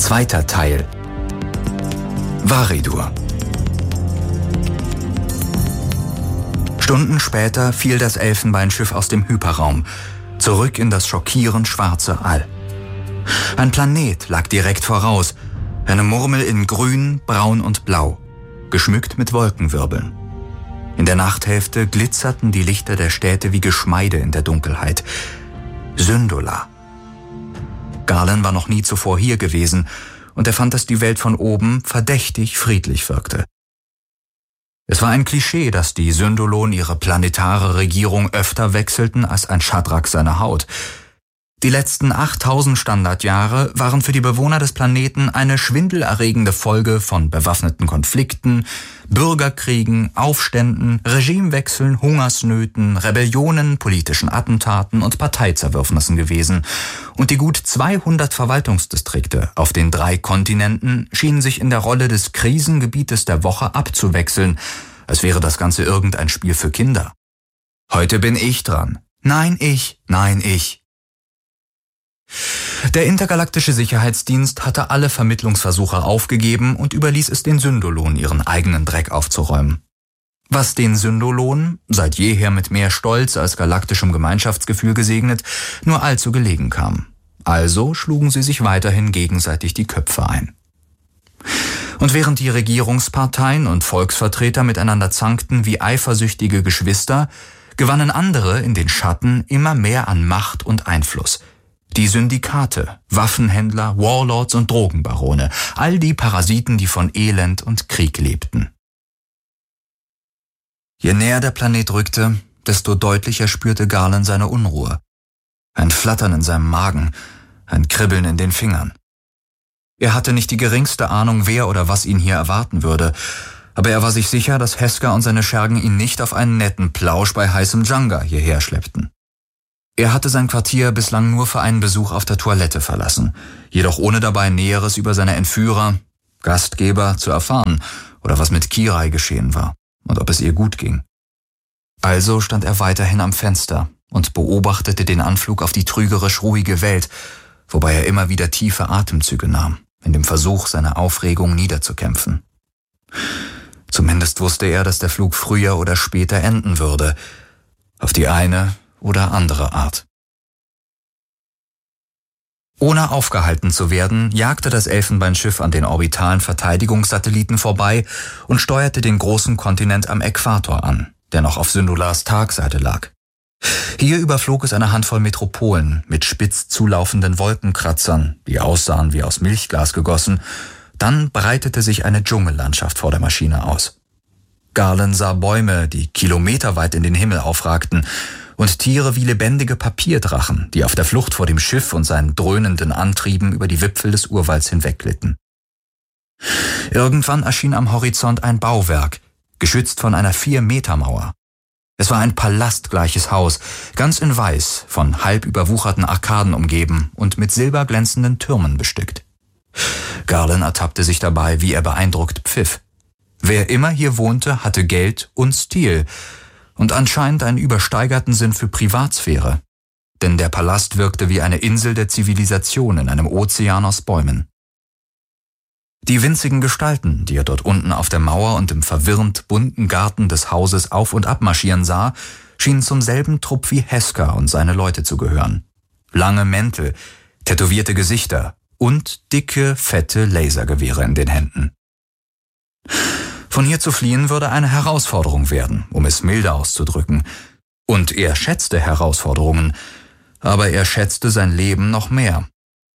Zweiter Teil. Varidur. Stunden später fiel das Elfenbeinschiff aus dem Hyperraum, zurück in das schockierend schwarze All. Ein Planet lag direkt voraus, eine Murmel in Grün, Braun und Blau, geschmückt mit Wolkenwirbeln. In der Nachthälfte glitzerten die Lichter der Städte wie Geschmeide in der Dunkelheit. Syndola. Garland war noch nie zuvor hier gewesen und er fand, dass die Welt von oben verdächtig friedlich wirkte. Es war ein Klischee, dass die Syndolonen ihre planetare Regierung öfter wechselten als ein Schadrack seine Haut. Die letzten 8000 Standardjahre waren für die Bewohner des Planeten eine schwindelerregende Folge von bewaffneten Konflikten, Bürgerkriegen, Aufständen, Regimewechseln, Hungersnöten, Rebellionen, politischen Attentaten und Parteizerwürfnissen gewesen. Und die gut 200 Verwaltungsdistrikte auf den 3 Kontinenten schienen sich in der Rolle des Krisengebietes der Woche abzuwechseln, als wäre das Ganze irgendein Spiel für Kinder. Heute bin ich dran. Nein, ich. Nein, ich. Der intergalaktische Sicherheitsdienst hatte alle Vermittlungsversuche aufgegeben und überließ es den Syndolonen, ihren eigenen Dreck aufzuräumen. Was den Syndolonen, seit jeher mit mehr Stolz als galaktischem Gemeinschaftsgefühl gesegnet, nur allzu gelegen kam. Also schlugen sie sich weiterhin gegenseitig die Köpfe ein. Und während die Regierungsparteien und Volksvertreter miteinander zankten wie eifersüchtige Geschwister, gewannen andere in den Schatten immer mehr an Macht und Einfluss. Die Syndikate, Waffenhändler, Warlords und Drogenbarone, all die Parasiten, die von Elend und Krieg lebten. Je näher der Planet rückte, desto deutlicher spürte Garland seine Unruhe. Ein Flattern in seinem Magen, ein Kribbeln in den Fingern. Er hatte nicht die geringste Ahnung, wer oder was ihn hier erwarten würde, aber er war sich sicher, dass Heska und seine Schergen ihn nicht auf einen netten Plausch bei heißem Djanga hierher schleppten. Er hatte sein Quartier bislang nur für einen Besuch auf der Toilette verlassen, jedoch ohne dabei Näheres über seine Entführer, Gastgeber zu erfahren oder was mit Kirai geschehen war und ob es ihr gut ging. Also stand er weiterhin am Fenster und beobachtete den Anflug auf die trügerisch ruhige Welt, wobei er immer wieder tiefe Atemzüge nahm, in dem Versuch, seine Aufregung niederzukämpfen. Zumindest wusste er, dass der Flug früher oder später enden würde, auf die eine oder andere Art. Ohne aufgehalten zu werden, jagte das Elfenbeinschiff an den orbitalen Verteidigungssatelliten vorbei und steuerte den großen Kontinent am Äquator an, der noch auf Syndolas Tagseite lag. Hier überflog es eine Handvoll Metropolen mit spitz zulaufenden Wolkenkratzern, die aussahen wie aus Milchglas gegossen. Dann breitete sich eine Dschungellandschaft vor der Maschine aus. Garland sah Bäume, die kilometerweit in den Himmel aufragten, und Tiere wie lebendige Papierdrachen, die auf der Flucht vor dem Schiff und seinen dröhnenden Antrieben über die Wipfel des Urwalds hinwegglitten. Irgendwann erschien am Horizont ein Bauwerk, geschützt von einer 4-Meter-Mauer. Es war ein palastgleiches Haus, ganz in Weiß, von halb überwucherten Arkaden umgeben und mit silberglänzenden Türmen bestückt. Garland ertappte sich dabei, wie er beeindruckt pfiff. Wer immer hier wohnte, hatte Geld und Stil und anscheinend einen übersteigerten Sinn für Privatsphäre, denn der Palast wirkte wie eine Insel der Zivilisation in einem Ozean aus Bäumen. Die winzigen Gestalten, die er dort unten auf der Mauer und im verwirrend bunten Garten des Hauses auf und ab marschieren sah, schienen zum selben Trupp wie Heska und seine Leute zu gehören. Lange Mäntel, tätowierte Gesichter und dicke, fette Lasergewehre in den Händen. Von hier zu fliehen würde eine Herausforderung werden, um es milde auszudrücken. Und er schätzte Herausforderungen, aber er schätzte sein Leben noch mehr.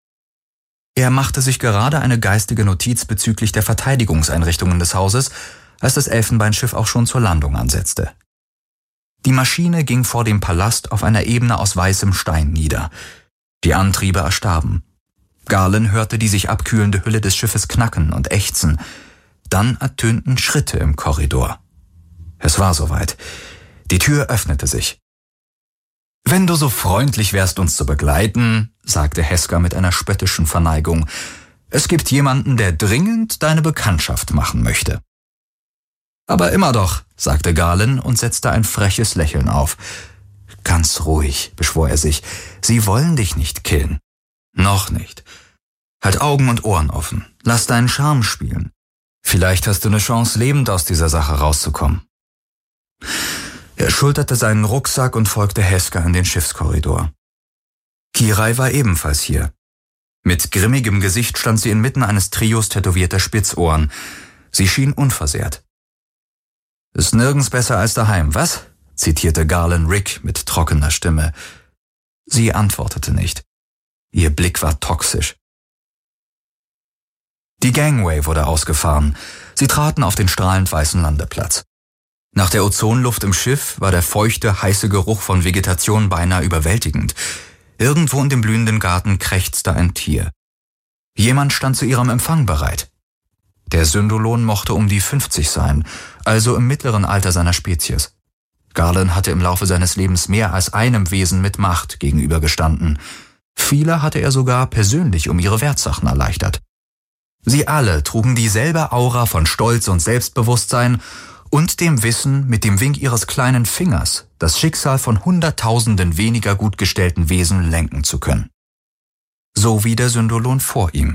Er machte sich gerade eine geistige Notiz bezüglich der Verteidigungseinrichtungen des Hauses, als das Elfenbeinschiff auch schon zur Landung ansetzte. Die Maschine ging vor dem Palast auf einer Ebene aus weißem Stein nieder. Die Antriebe erstarben. Garland hörte die sich abkühlende Hülle des Schiffes knacken und ächzen. Dann ertönten Schritte im Korridor. Es war soweit. Die Tür öffnete sich. »Wenn du so freundlich wärst, uns zu begleiten«, sagte Heska mit einer spöttischen Verneigung. »Es gibt jemanden, der dringend deine Bekanntschaft machen möchte.« »Aber immer doch«, sagte Garland und setzte ein freches Lächeln auf. »Ganz ruhig«, beschwor er sich, »sie wollen dich nicht killen.« »Noch nicht. Halt Augen und Ohren offen. Lass deinen Charme spielen. Vielleicht hast du eine Chance, lebend aus dieser Sache rauszukommen. Er schulterte seinen Rucksack und folgte Heska in den Schiffskorridor. Kirai war ebenfalls hier. Mit grimmigem Gesicht stand sie inmitten eines Trios tätowierter Spitzohren. Sie schien unversehrt. »Ist nirgends besser als daheim, was?« zitierte Garland Rick mit trockener Stimme. Sie antwortete nicht. Ihr Blick war toxisch. Die Gangway wurde ausgefahren. Sie traten auf den strahlend weißen Landeplatz. Nach der Ozonluft im Schiff war der feuchte, heiße Geruch von Vegetation beinahe überwältigend. Irgendwo in dem blühenden Garten krächzte ein Tier. Jemand stand zu ihrem Empfang bereit. Der Syndolon mochte um die 50 sein, also im mittleren Alter seiner Spezies. Garland hatte im Laufe seines Lebens mehr als einem Wesen mit Macht gegenübergestanden. Viele hatte er sogar persönlich um ihre Wertsachen erleichtert. Sie alle trugen dieselbe Aura von Stolz und Selbstbewusstsein und dem Wissen, mit dem Wink ihres kleinen Fingers das Schicksal von Hunderttausenden weniger gut gestellten Wesen lenken zu können. So wie der Syndolon vor ihm.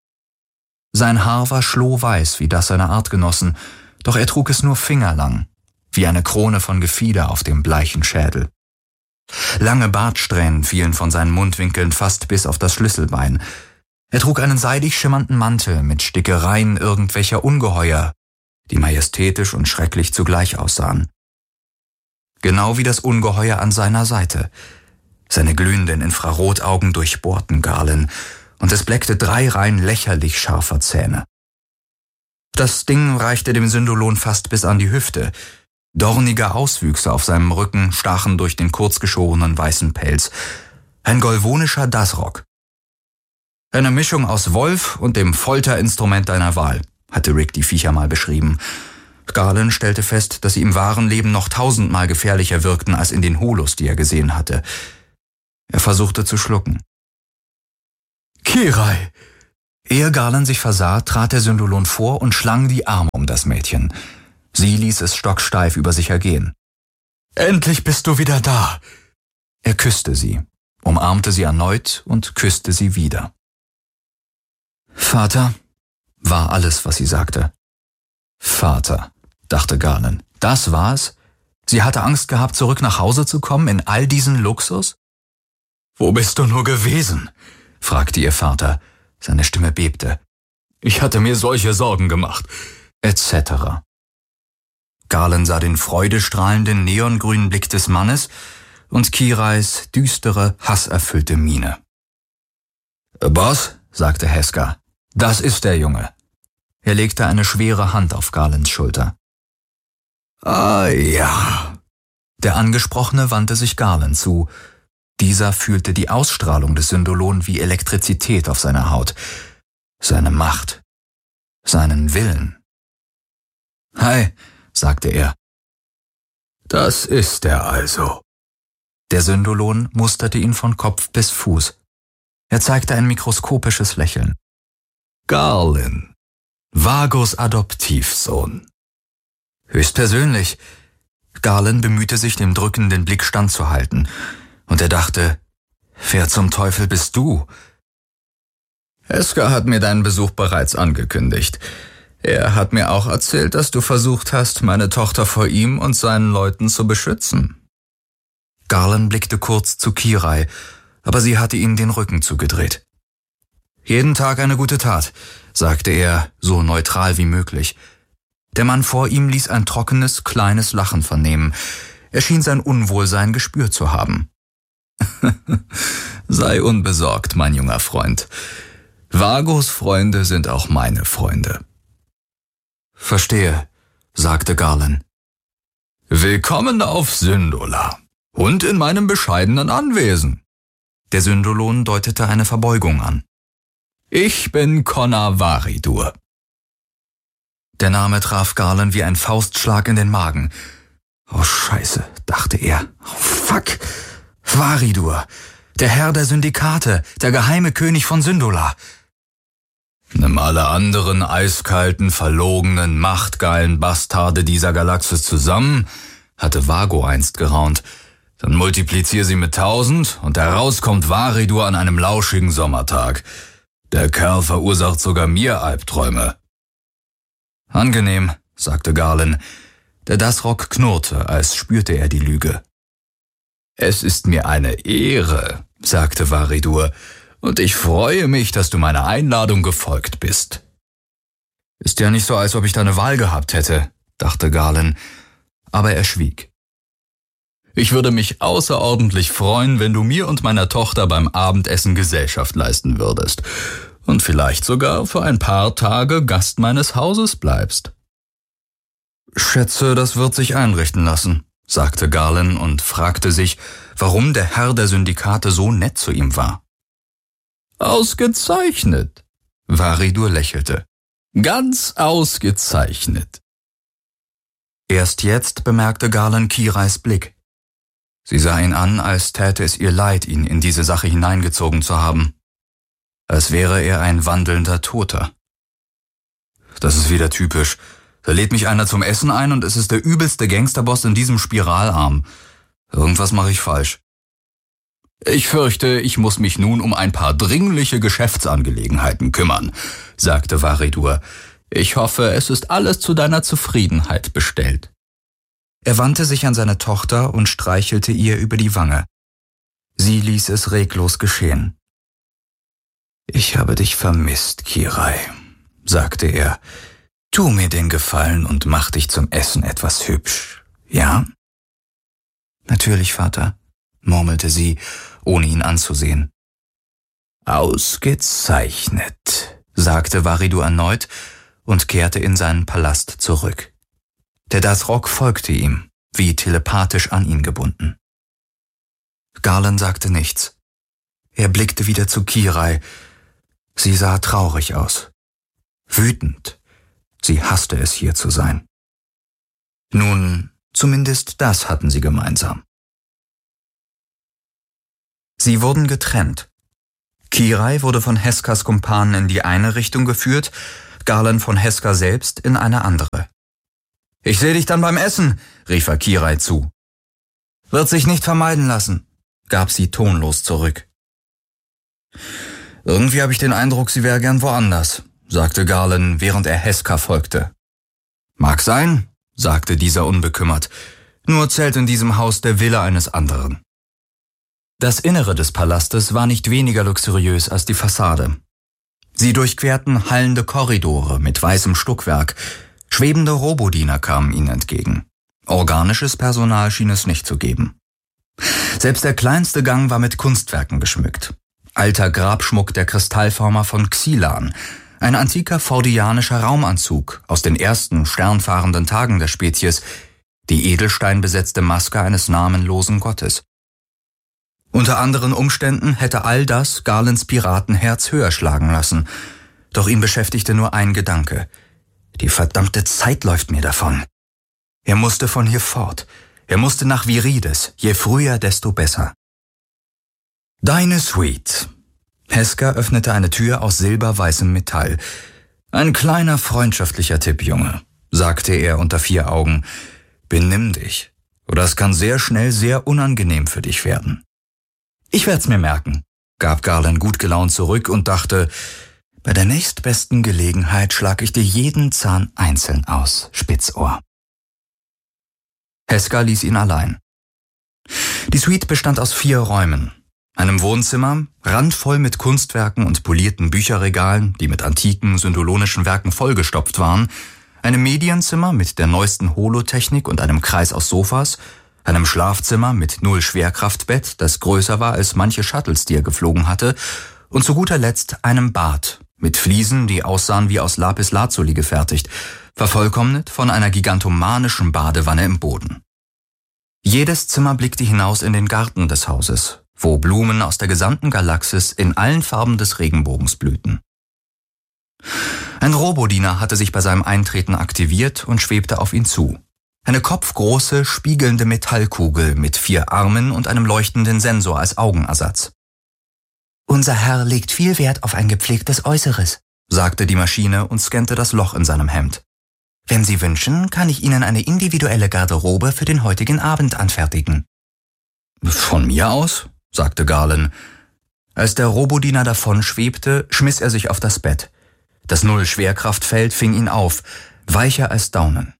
Sein Haar war schlohweiß wie das seiner Artgenossen, doch er trug es nur fingerlang, wie eine Krone von Gefieder auf dem bleichen Schädel. Lange Bartsträhnen fielen von seinen Mundwinkeln fast bis auf das Schlüsselbein. Er trug einen seidig schimmernden Mantel mit Stickereien irgendwelcher Ungeheuer, die majestätisch und schrecklich zugleich aussahen. Genau wie das Ungeheuer an seiner Seite. Seine glühenden Infrarotaugen durchbohrten Garland, und es bleckte 3 Reihen lächerlich scharfer Zähne. Das Ding reichte dem Syndolon fast bis an die Hüfte. Dornige Auswüchse auf seinem Rücken stachen durch den kurzgeschorenen weißen Pelz. Ein golvonischer Dasrock. Eine Mischung aus Wolf und dem Folterinstrument deiner Wahl, hatte Rick die Viecher mal beschrieben. Garland stellte fest, dass sie im wahren Leben noch 1000-mal gefährlicher wirkten als in den Holos, die er gesehen hatte. Er versuchte zu schlucken. »Kirai!« Ehe Garland sich versah, trat der Syndolon vor und schlang die Arme um das Mädchen. Sie ließ es stocksteif über sich ergehen. »Endlich bist du wieder da!« Er küsste sie, umarmte sie erneut und küsste sie wieder. »Vater«, war alles, was sie sagte. »Vater«, dachte Garland, das war's? Sie hatte Angst gehabt, zurück nach Hause zu kommen in all diesen Luxus? »Wo bist du nur gewesen?« fragte ihr Vater. Seine Stimme bebte. »Ich hatte mir solche Sorgen gemacht«, etc. Garland sah den freudestrahlenden, neongrünen Blick des Mannes und Kirais düstere, hasserfüllte Miene. »Boss«, sagte Heska, »das ist der Junge.« Er legte eine schwere Hand auf Garlands Schulter. »Ah ja.« Der Angesprochene wandte sich Garland zu. Dieser fühlte die Ausstrahlung des Syndolon wie Elektrizität auf seiner Haut. Seine Macht. Seinen Willen. »Hi«, sagte er. »Das ist er also.« Der Syndolon musterte ihn von Kopf bis Fuß. Er zeigte ein mikroskopisches Lächeln. »Garland, Vagos Adoptivsohn.« »Höchstpersönlich.« Garland bemühte sich, dem drückenden Blick standzuhalten. Und er dachte, »Wer zum Teufel bist du?« »Heska hat mir deinen Besuch bereits angekündigt. Er hat mir auch erzählt, dass du versucht hast, meine Tochter vor ihm und seinen Leuten zu beschützen.« Garland blickte kurz zu Kirai, aber sie hatte ihm den Rücken zugedreht. »Jeden Tag eine gute Tat«, sagte er, so neutral wie möglich. Der Mann vor ihm ließ ein trockenes, kleines Lachen vernehmen. Er schien sein Unwohlsein gespürt zu haben. »Sei unbesorgt, mein junger Freund. Vagos Freunde sind auch meine Freunde.« »Verstehe«, sagte Garland. »Willkommen auf Syndola und in meinem bescheidenen Anwesen.« Der Syndolon deutete eine Verbeugung an. »Ich bin Connor Varidur.« Der Name traf Garland wie ein Faustschlag in den Magen. »Oh Scheiße«, dachte er. »Oh fuck! Varidur, der Herr der Syndikate, der geheime König von Syndola.« »Nimm alle anderen eiskalten, verlogenen, machtgeilen Bastarde dieser Galaxis zusammen«, hatte Vago einst geraunt. »Dann multiplizier sie mit 1000 und heraus kommt Varidur an einem lauschigen Sommertag. Der Kerl verursacht sogar mir Albträume. Angenehm, sagte Garland. Der Dasrock knurrte, als spürte er die Lüge. Es ist mir eine Ehre, sagte Varidur, und ich freue mich, dass du meiner Einladung gefolgt bist. Ist ja nicht so, als ob ich da eine Wahl gehabt hätte, dachte Garland, aber er schwieg. Ich würde mich außerordentlich freuen, wenn du mir und meiner Tochter beim Abendessen Gesellschaft leisten würdest und vielleicht sogar für ein paar Tage Gast meines Hauses bleibst. Schätze, das wird sich einrichten lassen, sagte Garland und fragte sich, warum der Herr der Syndikate so nett zu ihm war. Ausgezeichnet, Varidur lächelte. Ganz ausgezeichnet. Erst jetzt bemerkte Garland Kirais Blick. Sie sah ihn an, als täte es ihr leid, ihn in diese Sache hineingezogen zu haben. Als wäre er ein wandelnder Toter. Das ist wieder typisch. Da lädt mich einer zum Essen ein und es ist der übelste Gangsterboss in diesem Spiralarm. Irgendwas mache ich falsch. Ich fürchte, ich muss mich nun um ein paar dringliche Geschäftsangelegenheiten kümmern, sagte Varidur. Ich hoffe, es ist alles zu deiner Zufriedenheit bestellt. Er wandte sich an seine Tochter und streichelte ihr über die Wange. Sie ließ es reglos geschehen. »Ich habe dich vermisst, Kirai«, sagte er. »Tu mir den Gefallen und mach dich zum Essen etwas hübsch, ja?« »Natürlich, Vater«, murmelte sie, ohne ihn anzusehen. »Ausgezeichnet«, sagte Varidur erneut und kehrte in seinen Palast zurück. Der Dasrock folgte ihm, wie telepathisch an ihn gebunden. Garland sagte nichts. Er blickte wieder zu Kirai. Sie sah traurig aus. Wütend. Sie hasste es, hier zu sein. Nun, zumindest das hatten sie gemeinsam. Sie wurden getrennt. Kirai wurde von Heskas Kumpanen in die eine Richtung geführt, Garland von Heska selbst in eine andere. »Ich sehe dich dann beim Essen«, rief er Kirai zu. »Wird sich nicht vermeiden lassen«, gab sie tonlos zurück. »Irgendwie habe ich den Eindruck, sie wäre gern woanders«, sagte Garland, während er Heska folgte. »Mag sein«, sagte dieser unbekümmert, »nur zählt in diesem Haus der Wille eines anderen.« Das Innere des Palastes war nicht weniger luxuriös als die Fassade. Sie durchquerten hallende Korridore mit weißem Stuckwerk. Schwebende Robodiener kamen ihnen entgegen. Organisches Personal schien es nicht zu geben. Selbst der kleinste Gang war mit Kunstwerken geschmückt. Alter Grabschmuck der Kristallformer von Xylan, ein antiker fordianischer Raumanzug aus den ersten sternfahrenden Tagen der Spezies, die edelsteinbesetzte Maske eines namenlosen Gottes. Unter anderen Umständen hätte all das Garlands Piratenherz höher schlagen lassen, doch ihn beschäftigte nur ein Gedanke. Die verdammte Zeit läuft mir davon. Er musste von hier fort. Er musste nach Virides. Je früher, desto besser. »Deine Suite.« Heska öffnete eine Tür aus silberweißem Metall. »Ein kleiner freundschaftlicher Tipp, Junge«, sagte er unter 4 Augen. »Benimm dich, oder es kann sehr schnell sehr unangenehm für dich werden.« »Ich werd's mir merken«, gab Garland gut gelaunt zurück und dachte, »bei der nächstbesten Gelegenheit schlag ich dir jeden Zahn einzeln aus, Spitzohr.« Heska ließ ihn allein. Die Suite bestand aus 4 Räumen. Einem Wohnzimmer, randvoll mit Kunstwerken und polierten Bücherregalen, die mit antiken, syndolonischen Werken vollgestopft waren, einem Medienzimmer mit der neuesten Holotechnik und einem Kreis aus Sofas, einem Schlafzimmer mit 0 Schwerkraftbett, das größer war, als manche Shuttles, die er geflogen hatte, und zu guter Letzt einem Bad mit Fliesen, die aussahen wie aus Lapislazuli gefertigt, vervollkommnet von einer gigantomanischen Badewanne im Boden. Jedes Zimmer blickte hinaus in den Garten des Hauses, wo Blumen aus der gesamten Galaxis in allen Farben des Regenbogens blühten. Ein Robodiener hatte sich bei seinem Eintreten aktiviert und schwebte auf ihn zu. Eine kopfgroße, spiegelnde Metallkugel mit 4 Armen und einem leuchtenden Sensor als Augenersatz. »Unser Herr legt viel Wert auf ein gepflegtes Äußeres«, sagte die Maschine und scannte das Loch in seinem Hemd. »Wenn Sie wünschen, kann ich Ihnen eine individuelle Garderobe für den heutigen Abend anfertigen.« »Von mir aus?«, sagte Garland. Als der Robodiener davonschwebte, schmiss er sich auf das Bett. Das Null-Schwerkraftfeld fing ihn auf, weicher als Daunen.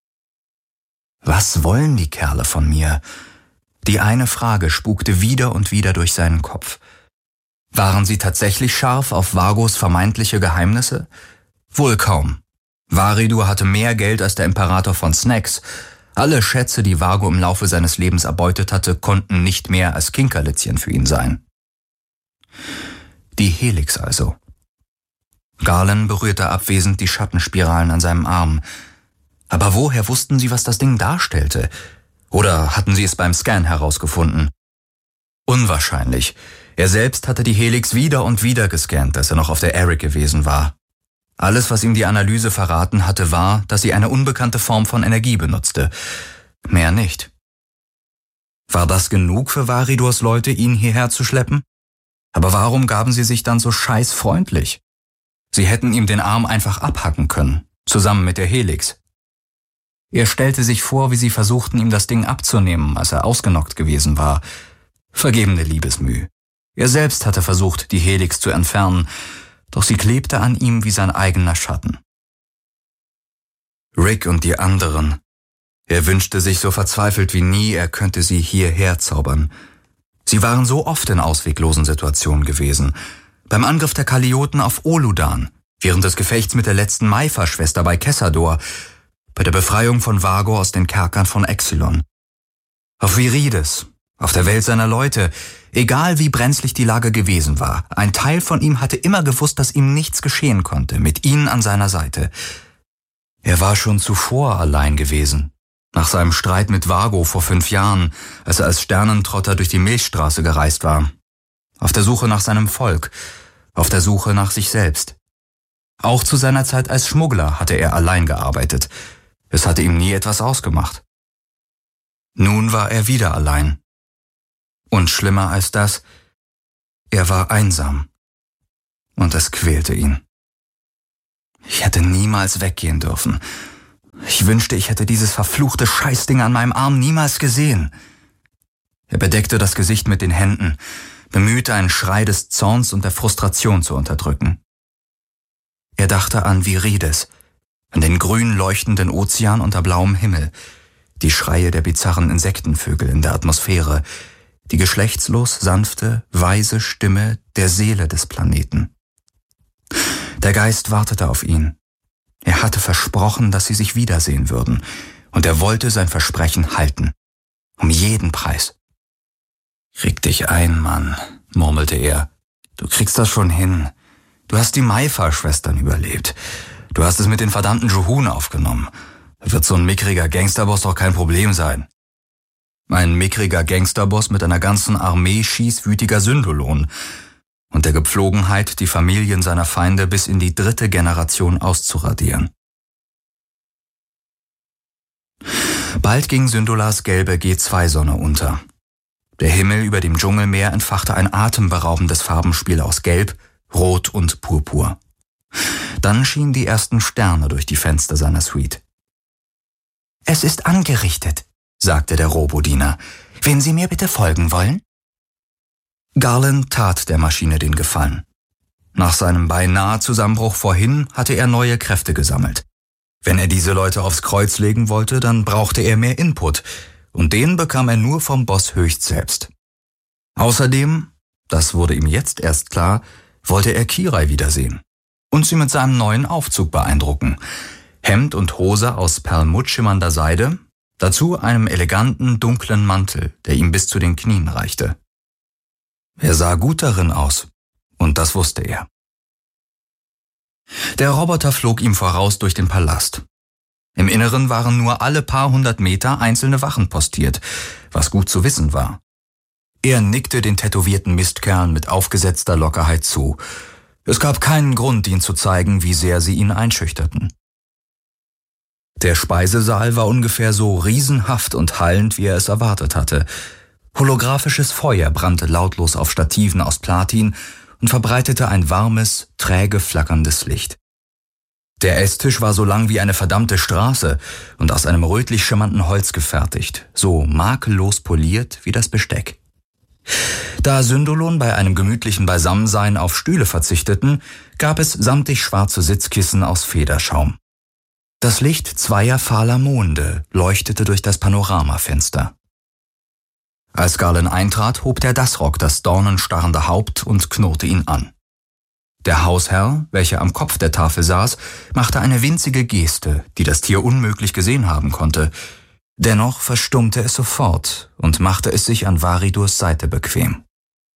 Was wollen die Kerle von mir? Die eine Frage spukte wieder und wieder durch seinen Kopf. Waren sie tatsächlich scharf auf Vagos vermeintliche Geheimnisse? Wohl kaum. Varidur hatte mehr Geld als der Imperator von Snacks. Alle Schätze, die Vago im Laufe seines Lebens erbeutet hatte, konnten nicht mehr als Kinkerlitzchen für ihn sein. Die Helix also. Garland berührte abwesend die Schattenspiralen an seinem Arm. Aber woher wussten sie, was das Ding darstellte? Oder hatten sie es beim Scan herausgefunden? Unwahrscheinlich. Er selbst hatte die Helix wieder und wieder gescannt, als er noch auf der Eric gewesen war. Alles, was ihm die Analyse verraten hatte, war, dass sie eine unbekannte Form von Energie benutzte. Mehr nicht. War das genug für Varidors Leute, ihn hierher zu schleppen? Aber warum gaben sie sich dann so scheißfreundlich? Sie hätten ihm den Arm einfach abhacken können, zusammen mit der Helix. Er stellte sich vor, wie sie versuchten, ihm das Ding abzunehmen, als er ausgenockt gewesen war. Vergebene Liebesmüh. Er selbst hatte versucht, die Helix zu entfernen, doch sie klebte an ihm wie sein eigener Schatten. Rick und die anderen. Er wünschte sich so verzweifelt wie nie, er könnte sie hierher zaubern. Sie waren so oft in ausweglosen Situationen gewesen. Beim Angriff der Kalioten auf Oludan, während des Gefechts mit der letzten Maifa-Schwester bei Kessador, bei der Befreiung von Vago aus den Kerkern von Exilon. Auf Virides, auf der Welt seiner Leute, egal wie brenzlig die Lage gewesen war, ein Teil von ihm hatte immer gewusst, dass ihm nichts geschehen konnte, mit ihnen an seiner Seite. Er war schon zuvor allein gewesen, nach seinem Streit mit Vago vor 5 Jahren, als er als Sternentrotter durch die Milchstraße gereist war. Auf der Suche nach seinem Volk, auf der Suche nach sich selbst. Auch zu seiner Zeit als Schmuggler hatte er allein gearbeitet. Es hatte ihm nie etwas ausgemacht. Nun war er wieder allein. Und schlimmer als das, er war einsam. Und es quälte ihn. Ich hätte niemals weggehen dürfen. Ich wünschte, ich hätte dieses verfluchte Scheißding an meinem Arm niemals gesehen. Er bedeckte das Gesicht mit den Händen, bemühte, einen Schrei des Zorns und der Frustration zu unterdrücken. Er dachte an Virides, an den grün leuchtenden Ozean unter blauem Himmel, die Schreie der bizarren Insektenvögel in der Atmosphäre, die geschlechtslos sanfte, weise Stimme der Seele des Planeten. Der Geist wartete auf ihn. Er hatte versprochen, dass sie sich wiedersehen würden, und er wollte sein Versprechen halten. Um jeden Preis. »Krieg dich ein, Mann«, murmelte er. »Du kriegst das schon hin. Du hast die Maifa-Schwestern überlebt. Du hast es mit den verdammten Juhun aufgenommen. Da wird so ein mickriger Gangsterboss doch kein Problem sein.« Ein mickriger Gangsterboss mit einer ganzen Armee schießwütiger Syndolonen und der Gepflogenheit, die Familien seiner Feinde bis in die 3. Generation auszuradieren. Bald ging Syndulas gelbe G2-Sonne unter. Der Himmel über dem Dschungelmeer entfachte ein atemberaubendes Farbenspiel aus Gelb, Rot und Purpur. Dann schienen die ersten Sterne durch die Fenster seiner Suite. »Es ist angerichtet«, sagte der Robodiener. »Wenn Sie mir bitte folgen wollen?« Garland tat der Maschine den Gefallen. Nach seinem beinahe Zusammenbruch vorhin hatte er neue Kräfte gesammelt. Wenn er diese Leute aufs Kreuz legen wollte, dann brauchte er mehr Input, und den bekam er nur vom Boss höchst selbst. Außerdem, das wurde ihm jetzt erst klar, wollte er Kirai wiedersehen und sie mit seinem neuen Aufzug beeindrucken. Hemd und Hose aus perlmuttschimmernder Seide, dazu einem eleganten, dunklen Mantel, der ihm bis zu den Knien reichte. Er sah gut darin aus, und das wusste er. Der Roboter flog ihm voraus durch den Palast. Im Inneren waren nur alle paar 100 Meter einzelne Wachen postiert, was gut zu wissen war. Er nickte den tätowierten Mistkerlen mit aufgesetzter Lockerheit zu. Es gab keinen Grund, ihn zu zeigen, wie sehr sie ihn einschüchterten. Der Speisesaal war ungefähr so riesenhaft und hallend, wie er es erwartet hatte. Holographisches Feuer brannte lautlos auf Stativen aus Platin und verbreitete ein warmes, träge flackerndes Licht. Der Esstisch war so lang wie eine verdammte Straße und aus einem rötlich schimmernden Holz gefertigt, so makellos poliert wie das Besteck. Da Sündolon bei einem gemütlichen Beisammensein auf Stühle verzichteten, gab es samtig schwarze Sitzkissen aus Federschaum. Das Licht zweier fahler Monde leuchtete durch das Panoramafenster. Als Garland eintrat, hob der Dassrock das dornenstarrende Haupt und knurrte ihn an. Der Hausherr, welcher am Kopf der Tafel saß, machte eine winzige Geste, die das Tier unmöglich gesehen haben konnte. Dennoch verstummte es sofort und machte es sich an Varidurs Seite bequem.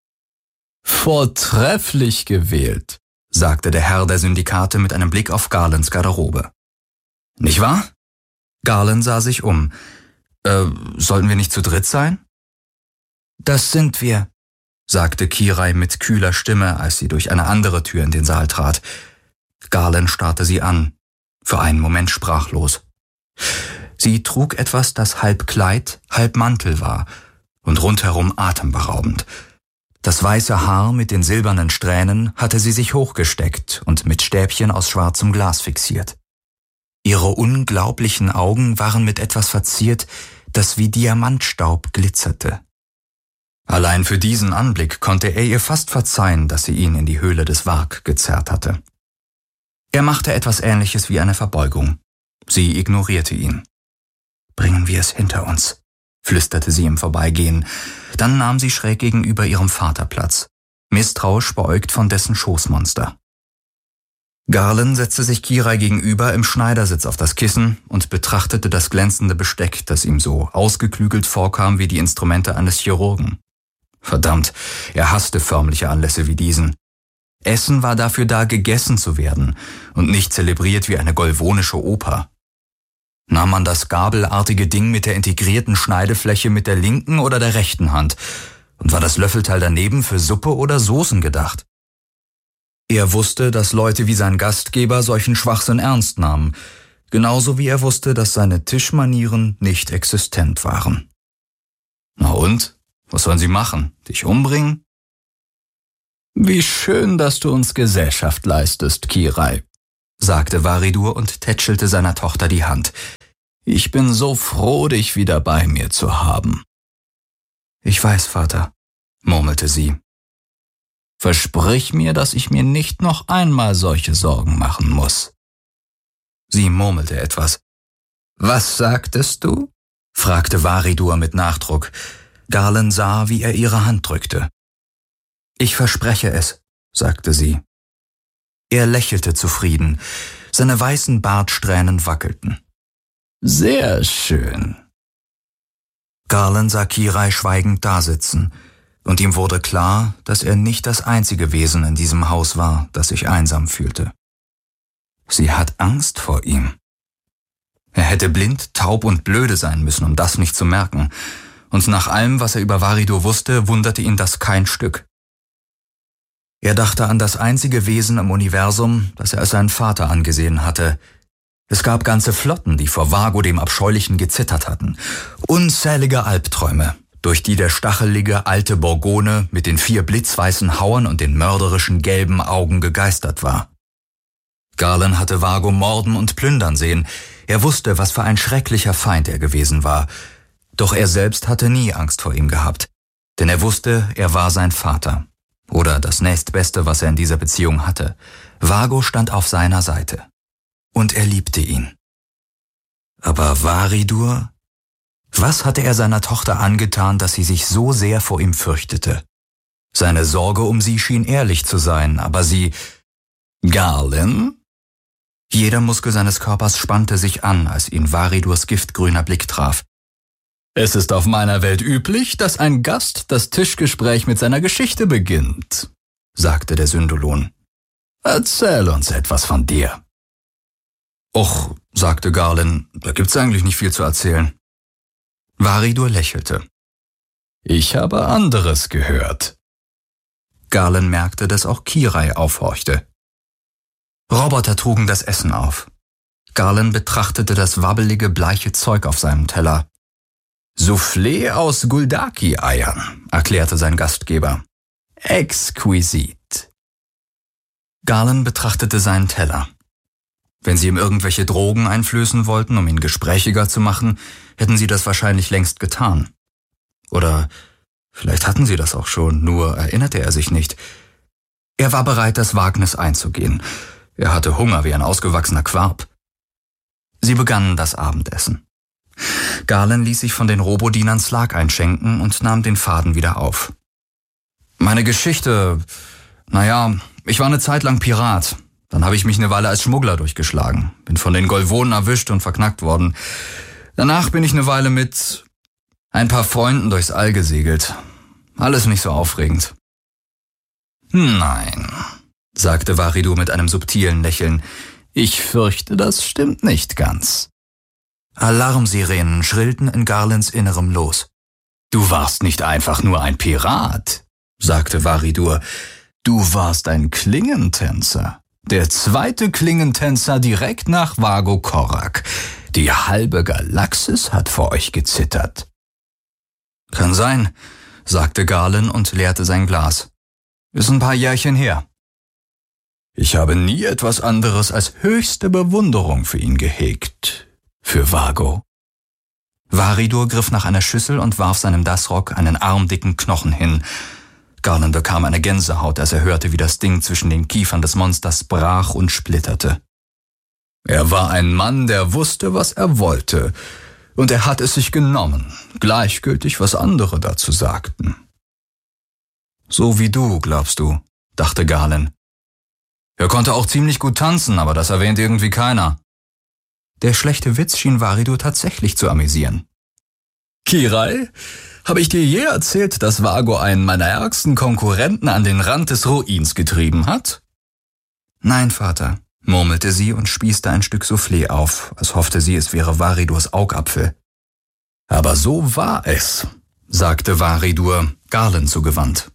»Vortrefflich gewählt«, sagte der Herr der Syndikate mit einem Blick auf Garlands Garderobe. »Nicht wahr?« Garland sah sich um. »Sollten wir nicht zu dritt sein?« »Das sind wir«, sagte Kirai mit kühler Stimme, als sie durch eine andere Tür in den Saal trat. Garland starrte sie an, für einen Moment sprachlos. Sie trug etwas, das halb Kleid, halb Mantel war und rundherum atemberaubend. Das weiße Haar mit den silbernen Strähnen hatte sie sich hochgesteckt und mit Stäbchen aus schwarzem Glas fixiert. Ihre unglaublichen Augen waren mit etwas verziert, das wie Diamantstaub glitzerte. Allein für diesen Anblick konnte er ihr fast verzeihen, dass sie ihn in die Höhle des Varg gezerrt hatte. Er machte etwas Ähnliches wie eine Verbeugung. Sie ignorierte ihn. »Bringen wir es hinter uns«, flüsterte sie im Vorbeigehen. Dann nahm sie schräg gegenüber ihrem Vater Platz, misstrauisch beäugt von dessen Schoßmonster. Garland setzte sich Kirai gegenüber im Schneidersitz auf das Kissen und betrachtete das glänzende Besteck, das ihm so ausgeklügelt vorkam wie die Instrumente eines Chirurgen. Verdammt, er hasste förmliche Anlässe wie diesen. Essen war dafür da, gegessen zu werden und nicht zelebriert wie eine golvonische Oper. Nahm man das gabelartige Ding mit der integrierten Schneidefläche mit der linken oder der rechten Hand? Und war das Löffelteil daneben für Suppe oder Soßen gedacht? Er wusste, dass Leute wie sein Gastgeber solchen Schwachsinn ernst nahmen, genauso wie er wusste, dass seine Tischmanieren nicht existent waren. Na und? Was sollen sie machen? Dich umbringen? »Wie schön, dass du uns Gesellschaft leistest, Kirai«, sagte Varidur und tätschelte seiner Tochter die Hand. »Ich bin so froh, dich wieder bei mir zu haben.« »Ich weiß, Vater«, murmelte sie. »Versprich mir, dass ich mir nicht noch einmal solche Sorgen machen muss.« Sie murmelte etwas. »Was sagtest du?« fragte Varidur mit Nachdruck. Garland sah, wie er ihre Hand drückte. »Ich verspreche es«, sagte sie. Er lächelte zufrieden. Seine weißen Bartsträhnen wackelten. »Sehr schön.« Garland sah Kirai schweigend dasitzen, und ihm wurde klar, dass er nicht das einzige Wesen in diesem Haus war, das sich einsam fühlte. Sie hat Angst vor ihm. Er hätte blind, taub und blöde sein müssen, um das nicht zu merken. Und nach allem, was er über Varidur wusste, wunderte ihn das kein Stück. Er dachte an das einzige Wesen im Universum, das er als seinen Vater angesehen hatte. Es gab ganze Flotten, die vor Vago dem Abscheulichen gezittert hatten. Unzählige Albträume, durch die der stachelige alte Borgone mit den 4 blitzweißen Hauern und den mörderischen gelben Augen gegeistert war. Garland hatte Vago morden und plündern sehen. Er wusste, was für ein schrecklicher Feind er gewesen war. Doch er selbst hatte nie Angst vor ihm gehabt, denn er wusste, er war sein Vater. Oder das nächstbeste, was er in dieser Beziehung hatte. Vago stand auf seiner Seite. Und er liebte ihn. Aber Varidur? Was hatte er seiner Tochter angetan, dass sie sich so sehr vor ihm fürchtete? Seine Sorge um sie schien ehrlich zu sein, aber sie... »Garland?« Jeder Muskel seines Körpers spannte sich an, als ihn Varidurs giftgrüner Blick traf. »Es ist auf meiner Welt üblich, dass ein Gast das Tischgespräch mit seiner Geschichte beginnt«, sagte der Sündolon. »Erzähl uns etwas von dir.« »Och«, sagte Garland, »da gibt's eigentlich nicht viel zu erzählen.« Varidur lächelte. »Ich habe anderes gehört.« Garland merkte, dass auch Kirai aufhorchte. Roboter trugen das Essen auf. Garland betrachtete das wabbelige, bleiche Zeug auf seinem Teller. »Soufflé aus Guldaki-Eiern«, erklärte sein Gastgeber. »Exquisit.« Garland betrachtete seinen Teller. Wenn sie ihm irgendwelche Drogen einflößen wollten, um ihn gesprächiger zu machen, hätten sie das wahrscheinlich längst getan. Oder Vielleicht hatten sie das auch schon, nur erinnerte er sich nicht. Er war bereit, das Wagnis einzugehen. Er hatte Hunger wie ein ausgewachsener Quarp. Sie begannen das Abendessen. Galen ließ sich von den Robodienern Slag einschenken und nahm den Faden wieder auf. Meine Geschichte, ich war eine Zeit lang Pirat. Dann habe ich mich eine Weile als Schmuggler durchgeschlagen, bin von den Golvonen erwischt und verknackt worden. Danach bin ich eine Weile mit ein paar Freunden durchs All gesegelt. Alles nicht so aufregend. Nein, sagte Varidur mit einem subtilen Lächeln. Ich fürchte, das stimmt nicht ganz. Alarmsirenen schrillten in Garlands Innerem los. Du warst nicht einfach nur ein Pirat, sagte Varidur. Du warst ein Klingentänzer. Der zweite Klingentänzer direkt nach Vago Korak. Die halbe Galaxis hat vor euch gezittert. Kann sein, sagte Garland und leerte sein Glas. Ist ein paar Jährchen her. Ich habe nie etwas anderes als höchste Bewunderung für ihn gehegt. Für Vago. Varidur griff nach einer Schüssel und warf seinem Dasrock einen armdicken Knochen hin. Garland bekam eine Gänsehaut, als er hörte, wie das Ding zwischen den Kiefern des Monsters brach und splitterte. Er war ein Mann, der wusste, was er wollte, und er hat es sich genommen, gleichgültig, was andere dazu sagten. So wie du, glaubst du, dachte Garland. Er konnte auch ziemlich gut tanzen, aber das erwähnt irgendwie keiner. Der schlechte Witz schien Varidur tatsächlich zu amüsieren. Kirai, habe ich dir je erzählt, dass Vago einen meiner ärgsten Konkurrenten an den Rand des Ruins getrieben hat? Nein, Vater, murmelte sie und spießte ein Stück Soufflé auf, als hoffte sie, es wäre Varidurs Augapfel. Aber so war es, sagte Varidur, Garland zugewandt.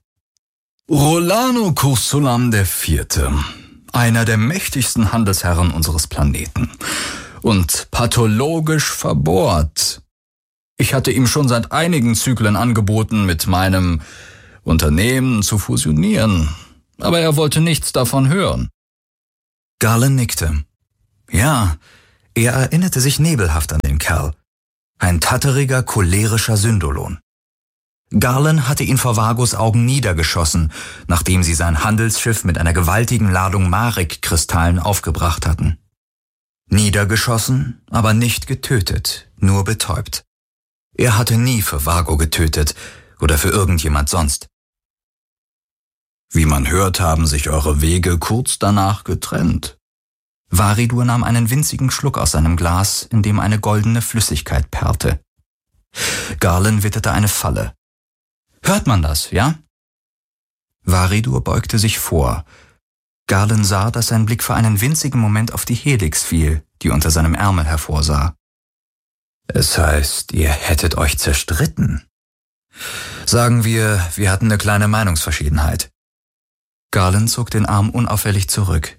Rolano Cursulam IV., einer der mächtigsten Handelsherren unseres Planeten. Und pathologisch verbohrt. Ich hatte ihm schon seit einigen Zyklen angeboten, mit meinem Unternehmen zu fusionieren, aber er wollte nichts davon hören. Garland nickte. Ja, er erinnerte sich nebelhaft an den Kerl. Ein tatteriger, cholerischer Syndolon. Garland hatte ihn vor Vagos Augen niedergeschossen, nachdem sie sein Handelsschiff mit einer gewaltigen Ladung Marek-Kristallen aufgebracht hatten. Niedergeschossen, aber nicht getötet, nur betäubt. Er hatte nie für Vago getötet oder für irgendjemand sonst. Wie man hört, haben sich eure Wege kurz danach getrennt. Varidur nahm einen winzigen Schluck aus seinem Glas, in dem eine goldene Flüssigkeit perlte. Garland witterte eine Falle. Hört man das, ja? Varidur beugte sich vor. Garland sah, dass sein Blick für einen winzigen Moment auf die Helix fiel, die unter seinem Ärmel hervorsah. Es heißt, ihr hättet euch zerstritten. Sagen wir hatten eine kleine Meinungsverschiedenheit. Garland zog den Arm unauffällig zurück.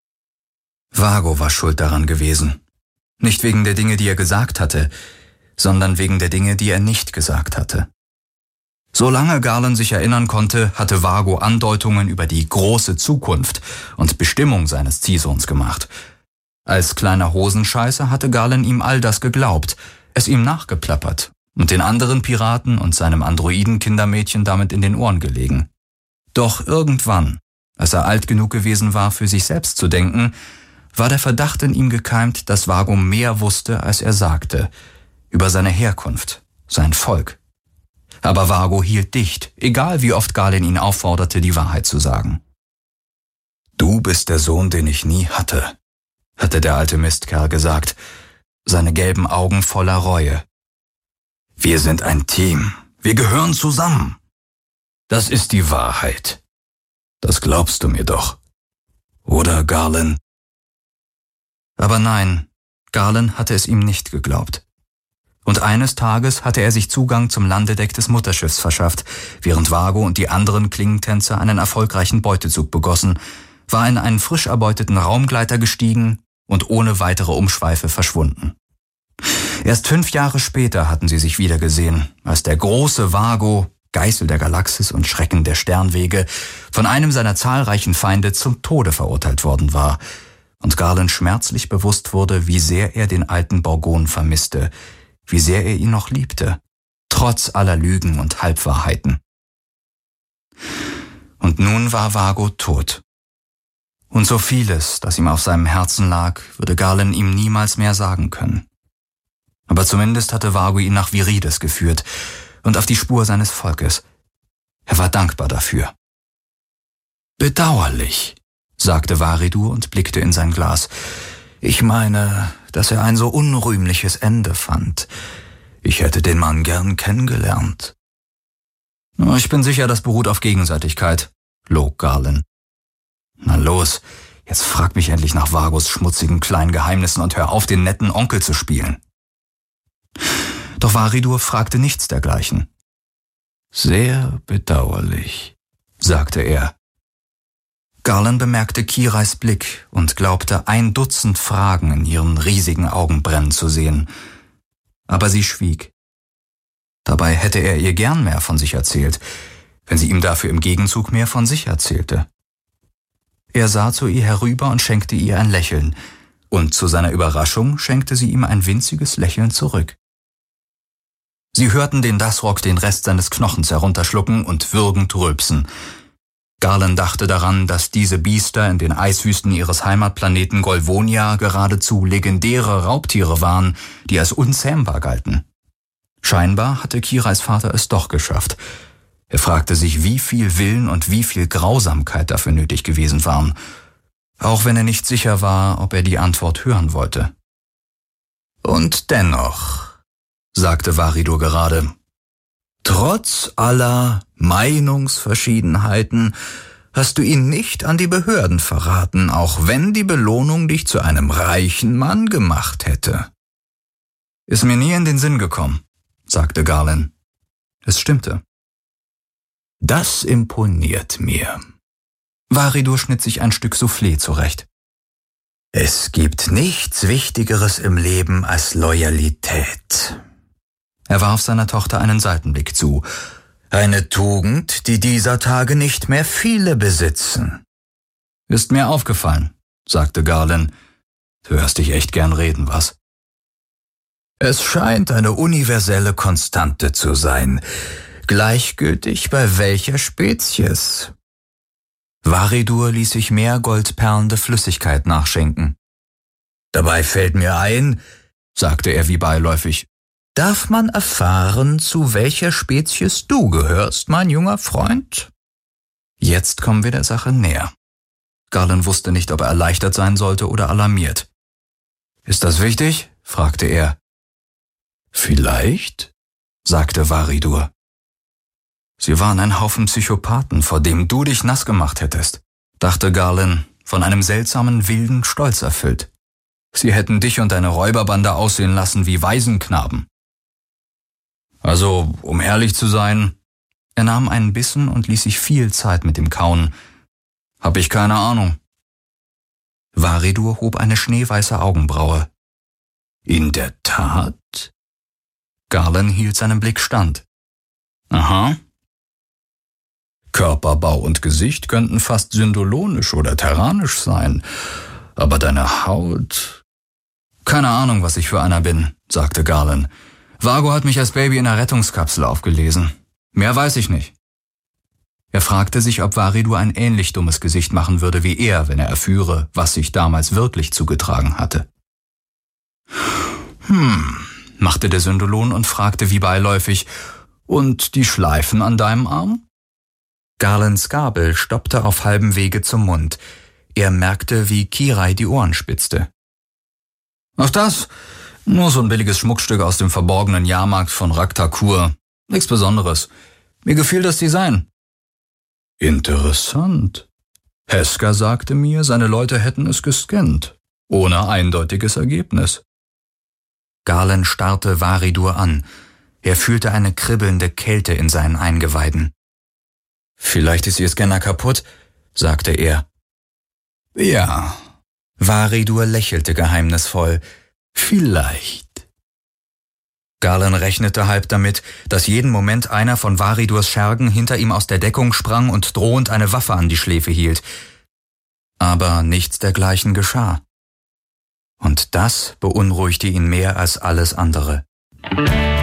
Vago war schuld daran gewesen. Nicht wegen der Dinge, die er gesagt hatte, sondern wegen der Dinge, die er nicht gesagt hatte. Solange Garland sich erinnern konnte, hatte Vago Andeutungen über die große Zukunft und Bestimmung seines Ziehsohns gemacht. Als kleiner Hosenscheißer hatte Garland ihm all das geglaubt, es ihm nachgeplappert und den anderen Piraten und seinem Androiden-Kindermädchen damit in den Ohren gelegen. Doch irgendwann, als er alt genug gewesen war, für sich selbst zu denken, war der Verdacht in ihm gekeimt, dass Vago mehr wusste, als er sagte, über seine Herkunft, sein Volk. Aber Vago hielt dicht, egal wie oft Garland ihn aufforderte, die Wahrheit zu sagen. Du bist der Sohn, den ich nie hatte, hatte der alte Mistkerl gesagt, seine gelben Augen voller Reue. Wir sind ein Team, wir gehören zusammen. Das ist die Wahrheit. Das glaubst du mir doch, oder, Garland? Aber nein, Garland hatte es ihm nicht geglaubt. Und eines Tages hatte er sich Zugang zum Landedeck des Mutterschiffs verschafft, während Vago und die anderen Klingentänzer einen erfolgreichen Beutezug begossen, war in einen frisch erbeuteten Raumgleiter gestiegen und ohne weitere Umschweife verschwunden. Erst 5 Jahre später hatten sie sich wiedergesehen, als der große Vago, Geißel der Galaxis und Schrecken der Sternwege, von einem seiner zahlreichen Feinde zum Tode verurteilt worden war und Garland schmerzlich bewusst wurde, wie sehr er den alten Borgon vermisste, wie sehr er ihn noch liebte, trotz aller Lügen und Halbwahrheiten. Und nun war Vago tot. Und so vieles, das ihm auf seinem Herzen lag, würde Galen ihm niemals mehr sagen können. Aber zumindest hatte Vago ihn nach Viridis geführt und auf die Spur seines Volkes. Er war dankbar dafür. »Bedauerlich«, sagte Varidur und blickte in sein Glas. »Ich meine, dass er ein so unrühmliches Ende fand. Ich hätte den Mann gern kennengelernt.« »Ich bin sicher, das beruht auf Gegenseitigkeit«, log Galen. »Na los, jetzt frag mich endlich nach Vagos schmutzigen kleinen Geheimnissen und hör auf, den netten Onkel zu spielen.« Doch Varidur fragte nichts dergleichen. »Sehr bedauerlich«, sagte er. Galen bemerkte Kirais Blick und glaubte, 1 Dutzend Fragen in ihren riesigen Augen brennen zu sehen. Aber sie schwieg. Dabei hätte er ihr gern mehr von sich erzählt, wenn sie ihm dafür im Gegenzug mehr von sich erzählte. Er sah zu ihr herüber und schenkte ihr ein Lächeln, und zu seiner Überraschung schenkte sie ihm ein winziges Lächeln zurück. Sie hörten den Dasrock den Rest seines Knochens herunterschlucken und würgend rülpsen. Galen dachte daran, dass diese Biester in den Eiswüsten ihres Heimatplaneten Golvonia geradezu legendäre Raubtiere waren, die als unzähmbar galten. Scheinbar hatte Kirais Vater es doch geschafft. Er fragte sich, wie viel Willen und wie viel Grausamkeit dafür nötig gewesen waren, auch wenn er nicht sicher war, ob er die Antwort hören wollte. »Und dennoch«, sagte Varidur gerade, »trotz aller Meinungsverschiedenheiten hast du ihn nicht an die Behörden verraten, auch wenn die Belohnung dich zu einem reichen Mann gemacht hätte.« »Ist mir nie in den Sinn gekommen«, sagte Galen. Es stimmte. »Das imponiert mir.« Varidur schnitt sich ein Stück Soufflé zurecht. »Es gibt nichts Wichtigeres im Leben als Loyalität.« Er warf seiner Tochter einen Seitenblick zu. »Eine Tugend, die dieser Tage nicht mehr viele besitzen.« »Ist mir aufgefallen«, sagte Galen. »Du hörst dich echt gern reden, was?« »Es scheint eine universelle Konstante zu sein, gleichgültig bei welcher Spezies.« Varidur ließ sich mehr goldperlende Flüssigkeit nachschenken. »Dabei fällt mir ein«, sagte er wie beiläufig, »darf man erfahren, zu welcher Spezies du gehörst, mein junger Freund?« Jetzt kommen wir der Sache näher. Galen wusste nicht, ob er erleichtert sein sollte oder alarmiert. »Ist das wichtig?« fragte er. »Vielleicht«, sagte Varidur. »Sie waren ein Haufen Psychopathen, vor dem du dich nass gemacht hättest«, dachte Galen, von einem seltsamen, wilden Stolz erfüllt. »Sie hätten dich und deine Räuberbande aussehen lassen wie Waisenknaben.« »Also, um ehrlich zu sein«, er nahm einen Bissen und ließ sich viel Zeit mit dem Kauen, »hab ich keine Ahnung.« Varidur hob eine schneeweiße Augenbraue. »In der Tat?« Galen hielt seinen Blick stand. »Aha.« »Körperbau und Gesicht könnten fast syndolonisch oder terranisch sein, aber deine Haut...« »Keine Ahnung, was ich für einer bin«, sagte Galen. »Vago hat mich als Baby in einer Rettungskapsel aufgelesen. Mehr weiß ich nicht.« Er fragte sich, ob Varidur ein ähnlich dummes Gesicht machen würde wie er, wenn er erführe, was sich damals wirklich zugetragen hatte. Machte der Syndolon und fragte wie beiläufig, »Und die Schleifen an deinem Arm?« Galens Gabel stoppte auf halbem Wege zum Mund. Er merkte, wie Kirai die Ohren spitzte. »Ach das? Nur so ein billiges Schmuckstück aus dem verborgenen Jahrmarkt von Raktakur. Nichts Besonderes. Mir gefiel das Design.« »Interessant. Heska sagte mir, seine Leute hätten es gescannt, ohne eindeutiges Ergebnis.« Galen starrte Varidur an. Er fühlte eine kribbelnde Kälte in seinen Eingeweiden. »Vielleicht ist Ihr Scanner kaputt«, sagte er. »Ja.« Varidur lächelte geheimnisvoll. »Vielleicht.« Galen rechnete halb damit, dass jeden Moment einer von Varidurs Schergen hinter ihm aus der Deckung sprang und drohend eine Waffe an die Schläfe hielt. Aber nichts dergleichen geschah. Und das beunruhigte ihn mehr als alles andere.